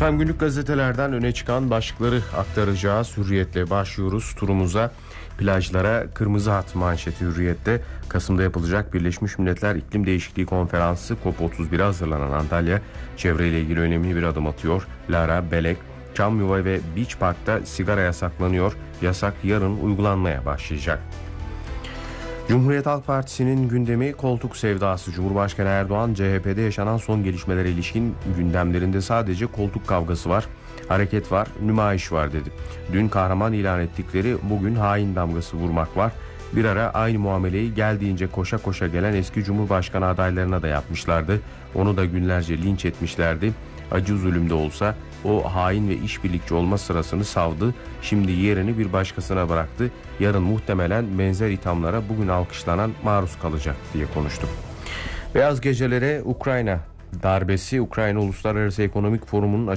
Efendim günlük gazetelerden öne çıkan başlıkları aktaracağız. Hürriyet'le başlıyoruz turumuza. Plajlara kırmızı hat manşeti Hürriyet'te. Kasım'da yapılacak Birleşmiş Milletler İklim Değişikliği Konferansı COP31'e hazırlanan Antalya çevreyle ilgili önemli bir adım atıyor. Lara, Belek, Çamyuva ve Beach Park'ta sigara yasaklanıyor. Yasak yarın uygulanmaya başlayacak. Cumhuriyet Halk Partisi'nin gündemi koltuk sevdası. Cumhurbaşkanı Erdoğan, CHP'de yaşanan son gelişmelere ilişkin gündemlerinde sadece koltuk kavgası var, hareket var, nümayiş var dedi. Dün kahraman ilan ettikleri bugün hain damgası vurmak var. Bir ara aynı muameleyi geldiğince koşa koşa gelen eski Cumhurbaşkanı adaylarına da yapmışlardı. Onu da günlerce linç etmişlerdi. Acı zulümde olsa o hain ve işbirlikçi olma sırasını savdı. Şimdi yerini bir başkasına bıraktı. Yarın muhtemelen benzer ithamlara bugün alkışlanan maruz kalacak diye konuştu. Beyaz Gecelere Ukrayna darbesi, Ukrayna Uluslararası Ekonomik Forumu'nun